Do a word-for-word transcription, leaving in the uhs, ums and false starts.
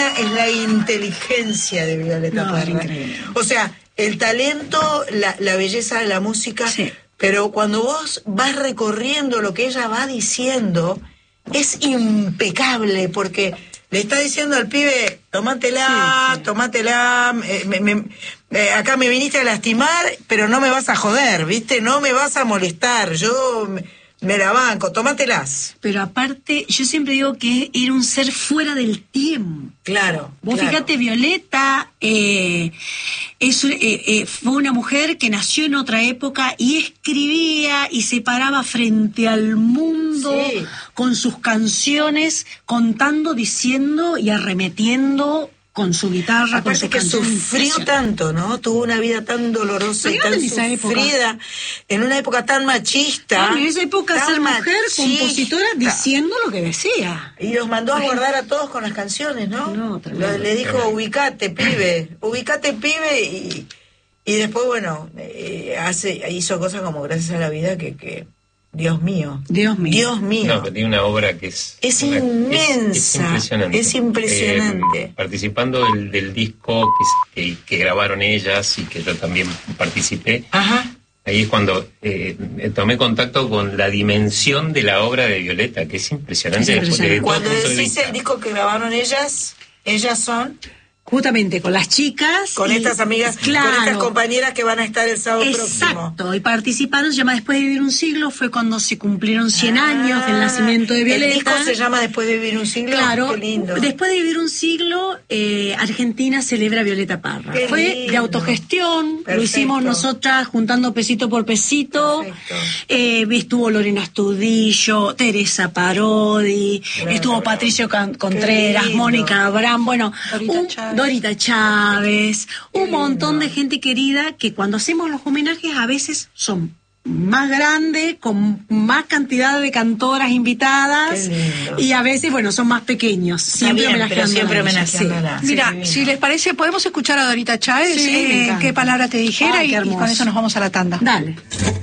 mía es la inteligencia de Violeta No, Parra. increíble. O sea, el talento, la, la belleza de la música, Sí. pero cuando vos vas recorriendo lo que ella va diciendo, es impecable, porque le está diciendo al pibe, tómatela, Sí, sí. tómatela, eh, me, me, eh, acá me viniste a lastimar, pero no me vas a joder, ¿viste? No me vas a molestar, yo me, me la banco, tómatelas. Pero aparte, yo siempre digo que era un ser fuera del tiempo. Claro. Vos claro. fíjate, Violeta eh, es, eh, eh, fue una mujer que nació en otra época y escribía y se paraba frente al mundo Sí. con sus canciones, contando, diciendo y arremetiendo con su guitarra, con Aparte su que canción. sufrió tanto, ¿no? Tuvo una vida tan dolorosa y Pero tan en esa época. sufrida, en una época tan machista. Claro, en esa época tan ser mujer, machista. compositora, diciendo lo que decía. Y los mandó a guardar a todos con las canciones, ¿no? No, tremendo. Lo- le dijo, ubicate, pibe, ubicate, pibe, y, y después, bueno, eh, hace, hizo cosas como Gracias a la Vida que, que Dios mío. Dios mío. Dios mío. No, pero tiene una obra que es... Es una- inmensa, Es, es impresionante. es impresionante. Eh, participando del, del disco que, que, que grabaron ellas y que yo también participé, Ajá. ahí es cuando eh, tomé contacto con la dimensión de la obra de Violeta, que es impresionante. Es impresionante. desde todo Cuando punto de decís vista. el disco que grabaron ellas, ellas son Justamente con las chicas. con y- estas amigas, claro, con estas compañeras que van a estar el sábado próximo. Exacto, y participaron, se llama Después de Vivir un Siglo, fue cuando se cumplieron cien Ah, años del nacimiento de Violeta. El disco se llama Después de Vivir un siglo. Claro, Qué lindo. Después de Vivir un Siglo, eh, Argentina celebra Violeta Parra. Qué Fue lindo. de autogestión, Perfecto. lo hicimos nosotras juntando pesito por pesito. Perfecto. Eh, estuvo Lorena Astudillo, Teresa Parodi, Claro. estuvo Patricio Can- Contreras, lindo. Mónica Abraham, bueno, Dorita un- Chávez. Dorita Chávez, Qué un montón lindo. de gente querida que cuando hacemos los homenajes a veces son más grandes, con más cantidad de cantoras invitadas, Qué lindo. y a veces, bueno, son más pequeños. Está Siempre bien, pero homenajeándola siempre a ella, homenajeándola. sí. Mira, Sí, si divino. les parece, podemos escuchar a Dorita Chávez, Sí, me eh, encanta. qué palabra te dijera, Ay, y, qué y con hermoso. eso nos vamos a la tanda. Dale.